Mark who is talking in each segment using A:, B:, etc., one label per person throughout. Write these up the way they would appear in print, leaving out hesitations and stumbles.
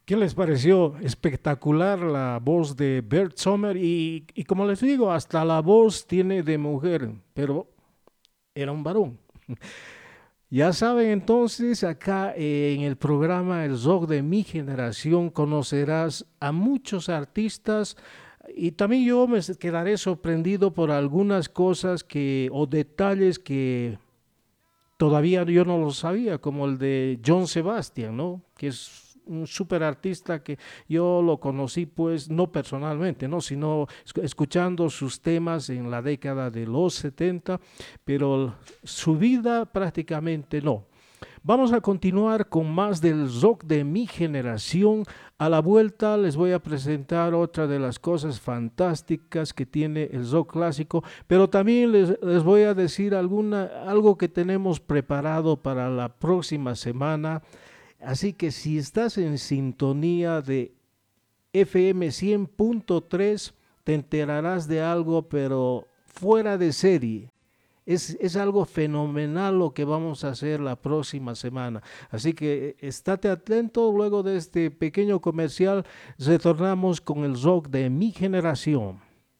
A: ¿Qué les pareció? Espectacular la voz de Bert Sommer y como les digo, hasta la voz tiene de mujer, pero era un varón. Ya saben entonces, acá en el programa El Rock de mi generación conocerás a muchos artistas y también yo me quedaré sorprendido por algunas cosas o detalles que todavía yo no lo sabía, como el de John Sebastian, ¿no? Que es un súper artista que yo lo conocí, pues, no personalmente, ¿no? Sino escuchando sus temas en la década de los 70, pero su vida prácticamente no. Vamos a continuar con más del rock de mi generación. A la vuelta les voy a presentar otra de las cosas fantásticas que tiene el rock clásico, pero también les voy a decir algo que tenemos preparado para la próxima semana. Así que si estás en sintonía de FM 100.3, te enterarás de algo, pero fuera de serie. Es algo fenomenal lo que vamos a hacer la próxima semana. Así que estate atento. Luego de este pequeño comercial, retornamos con el rock de mi generación.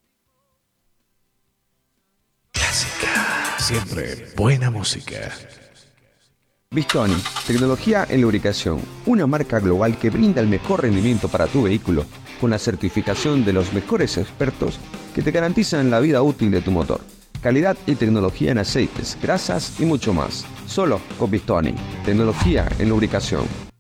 B: Clásica. Siempre buena música.
C: Bistoni, tecnología en lubricación, una marca global que brinda el mejor rendimiento para tu vehículo, con la certificación de los mejores expertos que te garantizan la vida útil de tu motor. Calidad y tecnología en aceites, grasas y mucho más. Solo con Bistoni, tecnología en lubricación.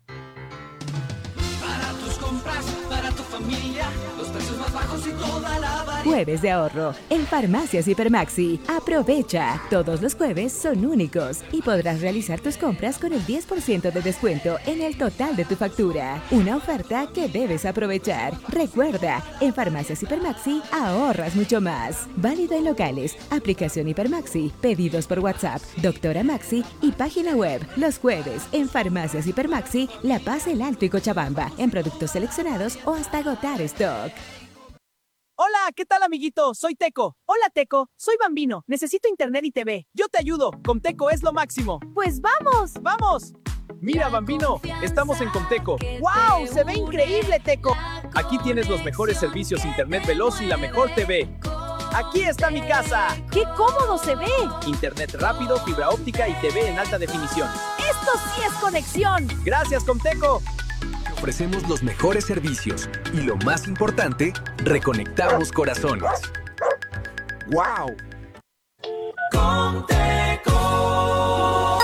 D: Para tus compras, para tu familia, los precios más bajos y toda la variedad.
E: Jueves de ahorro en Farmacias Hipermaxi. Aprovecha. Todos los jueves son únicos y podrás realizar tus compras con el 10% de descuento en el total de tu factura. Una oferta que debes aprovechar. Recuerda, en Farmacias Hipermaxi ahorras mucho más. Válido en locales, aplicación Hipermaxi, pedidos por WhatsApp, Doctora Maxi y página web. Los jueves en Farmacias Hipermaxi, La Paz, El Alto y Cochabamba, en productos seleccionados o hasta agotar stock.
F: Hola, ¿qué tal, amiguito? Soy Teco. Hola, Teco. Soy Bambino. Necesito internet y TV. Yo te ayudo. Comteco es lo máximo.
G: Pues vamos.
F: ¡Vamos! Mira, Bambino, estamos en Comteco.
G: ¡Wow! Se ve increíble, Teco.
F: Aquí tienes los mejores servicios internet veloz y la mejor TV. Aquí está mi casa.
G: ¡Qué cómodo se ve!
F: Internet rápido, fibra óptica y TV en alta definición.
G: ¡Esto sí es conexión!
F: Gracias, Comteco.
B: Ofrecemos los mejores servicios y lo más importante, reconectamos corazones.
F: ¡Wow!
D: Conteco.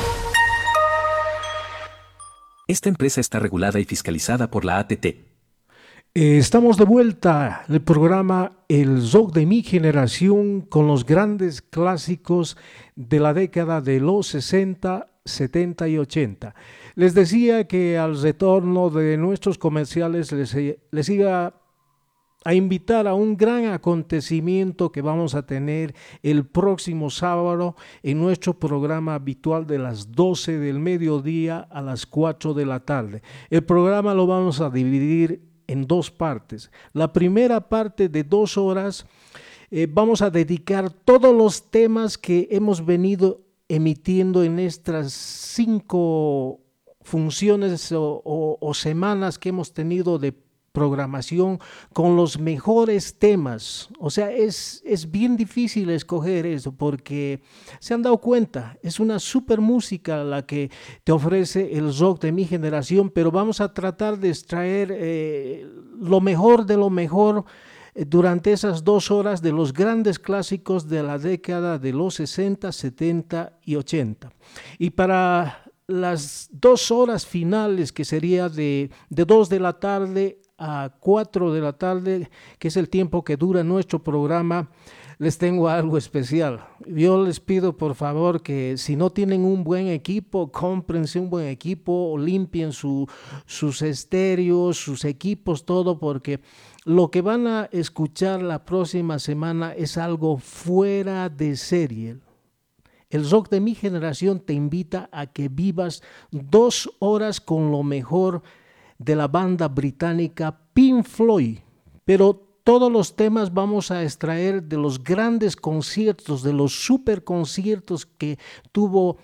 B: Esta empresa está regulada y fiscalizada por la ATT.
A: Estamos de vuelta en el programa El Rock de mi generación con los grandes clásicos de la década de los 60, 70 y 80. Les decía que al retorno de nuestros comerciales les iba a invitar a un gran acontecimiento que vamos a tener el próximo sábado en nuestro programa habitual de las 12 del mediodía a las 4 de la tarde. El programa lo vamos a dividir en dos partes. La primera parte de 2 horas vamos a dedicar todos los temas que hemos venido emitiendo en estas 5 funciones o semanas que hemos tenido de programación con los mejores temas. O sea, es bien difícil escoger eso porque se han dado cuenta, es una super música la que te ofrece el rock de mi generación, pero vamos a tratar de extraer lo mejor de lo mejor durante esas 2 horas de los grandes clásicos de la década de los 60, 70 y 80. Y para las 2 horas finales, que sería de 2 de la tarde a 4 de la tarde, que es el tiempo que dura nuestro programa, les tengo algo especial. Yo les pido por favor que si no tienen un buen equipo, cómprense un buen equipo, limpien sus estéreos, sus equipos, todo, porque lo que van a escuchar la próxima semana es algo fuera de serie. El rock de mi generación te invita a que vivas 2 horas con lo mejor de la banda británica Pink Floyd, pero todos los temas vamos a extraer de los grandes conciertos, de los super conciertos que tuvo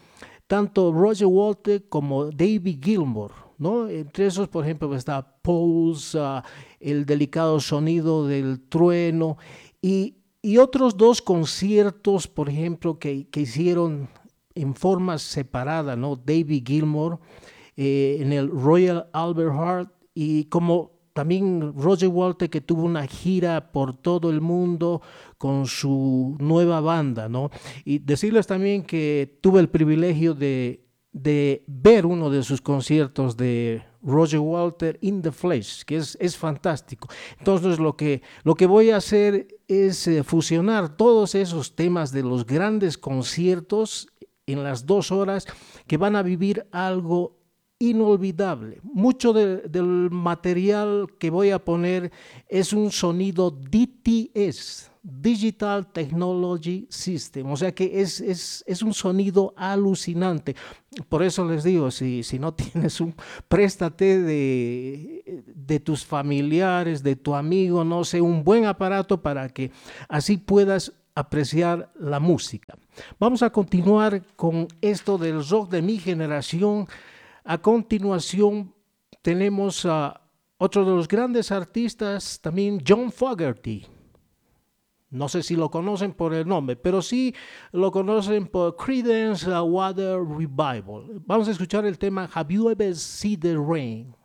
A: tanto Roger Walter como David Gilmour, ¿no? Entre esos, por ejemplo, está Pulse, el delicado sonido del trueno y otros dos conciertos, por ejemplo, que hicieron en forma separada, ¿no? David Gilmour en el Royal Albert Hall y como también Roger Walter, que tuvo una gira por todo el mundo con su nueva banda, ¿no? Y decirles también que tuve el privilegio de ver uno de sus conciertos de Roger Walter in the Flesh, que es fantástico. Entonces lo que voy a hacer es fusionar todos esos temas de los grandes conciertos en las 2 horas que van a vivir algo inolvidable. Mucho del material que voy a poner es un sonido DTS, Digital Technology System, o sea que es un sonido alucinante. Por eso les digo, si no tienes préstate de tus familiares, de tu amigo, no sé, un buen aparato para que así puedas apreciar la música. Vamos a continuar con esto del rock de mi generación. A continuación tenemos a otro de los grandes artistas, también John Fogerty. No sé si lo conocen por el nombre, pero sí lo conocen por Creedence Water Revival. Vamos a escuchar el tema Have You Ever Seen the Rain?